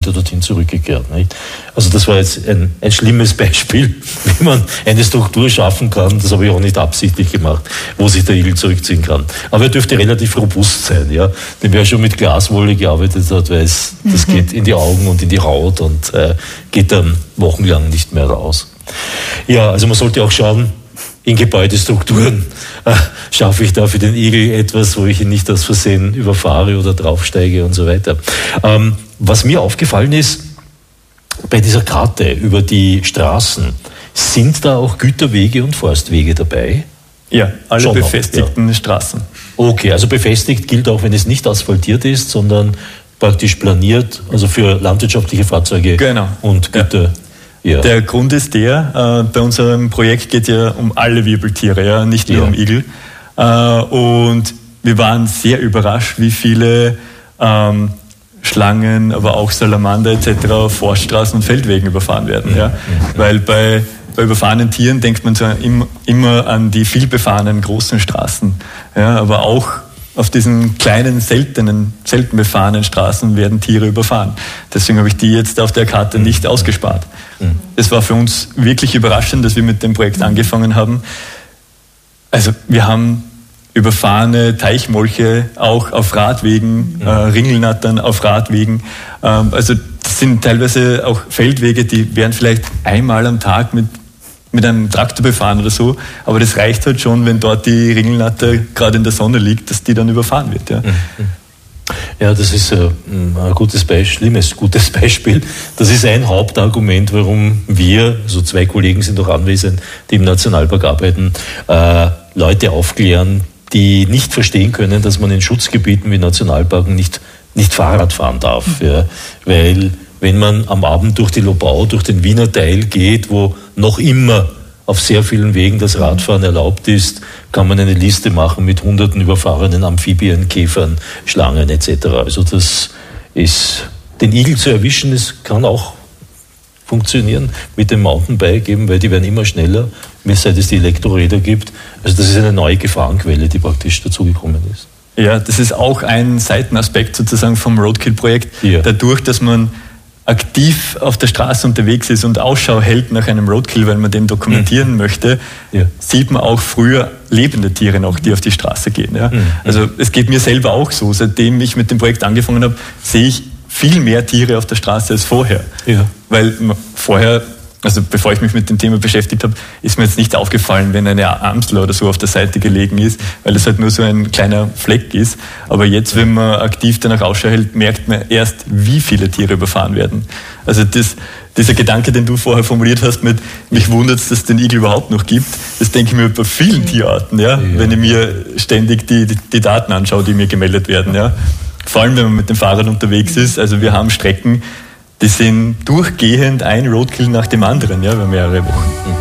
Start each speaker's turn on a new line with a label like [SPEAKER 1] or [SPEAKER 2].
[SPEAKER 1] wieder dorthin zurückgekehrt. Nicht? Also das war jetzt ein schlimmes Beispiel, wie man eine Struktur schaffen kann, das habe ich auch nicht absichtlich gemacht, wo sich der Igel zurückziehen kann. Aber er dürfte relativ robust sein, ja. Denn wer schon mit Glaswolle gearbeitet hat, weiß, das geht in die Augen und in die Haut und geht dann wochenlang nicht mehr raus. Ja, also man sollte auch schauen, in Gebäudestrukturen schaffe ich da für den Igel etwas, wo ich ihn nicht aus Versehen überfahre oder draufsteige und so weiter. Was mir aufgefallen ist, bei dieser Karte über die Straßen, sind da auch Güterwege und Forstwege dabei?
[SPEAKER 2] Ja, alle schon befestigten Straßen.
[SPEAKER 1] Okay, also befestigt gilt auch, wenn es nicht asphaltiert ist, sondern praktisch planiert, also für landwirtschaftliche Fahrzeuge und Güter. Ja. Ja.
[SPEAKER 2] Der Grund ist bei unserem Projekt geht ja um alle Wirbeltiere, ja, nicht nur um Igel. Und wir waren sehr überrascht, wie viele Schlangen, aber auch Salamander etc. auf Forststraßen und Feldwegen überfahren werden. Ja. Weil bei überfahrenen Tieren denkt man zwar immer an die vielbefahrenen großen Straßen, ja, aber auch auf diesen kleinen, selten befahrenen Straßen werden Tiere überfahren. Deswegen habe ich die jetzt auf der Karte nicht ausgespart. Es war für uns wirklich überraschend, dass wir mit dem Projekt angefangen haben. Also wir haben überfahrene Teichmolche auch auf Radwegen, Ringelnattern auf Radwegen. Also das sind teilweise auch Feldwege, die werden vielleicht einmal am Tag mit einem Traktor befahren oder so, aber das reicht halt schon, wenn dort die Ringelnatter gerade in der Sonne liegt, dass die dann überfahren wird. Ja,
[SPEAKER 1] ja, das ist ein gutes Beispiel. Das ist ein Hauptargument, warum wir, also 2 Kollegen sind auch anwesend, die im Nationalpark arbeiten, Leute aufklären, die nicht verstehen können, dass man in Schutzgebieten wie Nationalparken nicht Fahrrad fahren darf. Ja, weil wenn man am Abend durch die Lobau, durch den Wiener Teil geht, wo noch immer auf sehr vielen Wegen das Radfahren erlaubt ist, kann man eine Liste machen mit hunderten überfahrenen Amphibien, Käfern, Schlangen etc. Also das ist, den Igel zu erwischen, das kann auch funktionieren mit dem Mountainbike eben, weil die werden immer schneller, seit es die Elektroräder gibt. Also das ist eine neue Gefahrenquelle, die praktisch dazugekommen ist.
[SPEAKER 2] Ja, das ist auch ein Seitenaspekt sozusagen vom Roadkill-Projekt. Ja. Dadurch, dass man aktiv auf der Straße unterwegs ist und Ausschau hält nach einem Roadkill, weil man den dokumentieren möchte, sieht man auch früher lebende Tiere noch, die auf die Straße gehen. Ja? Also es geht mir selber auch so. Seitdem ich mit dem Projekt angefangen habe, sehe ich viel mehr Tiere auf der Straße als vorher. Ja. Weil vorher, also bevor ich mich mit dem Thema beschäftigt habe, ist mir jetzt nicht aufgefallen, wenn eine Amsel oder so auf der Seite gelegen ist, weil es halt nur so ein kleiner Fleck ist. Aber jetzt, wenn man aktiv danach Ausschau hält, merkt man erst, wie viele Tiere überfahren werden. Also dieser Gedanke, den du vorher formuliert hast mit, mich wundert es, dass es den Igel überhaupt noch gibt, das denke ich mir bei vielen Tierarten, ja? Wenn ich mir ständig die Daten anschaue, die mir gemeldet werden. Ja? Vor allem, wenn man mit dem Fahrrad unterwegs ist. Also wir haben Strecken, die sind durchgehend ein Roadkill nach dem anderen, ja, über mehrere Wochen.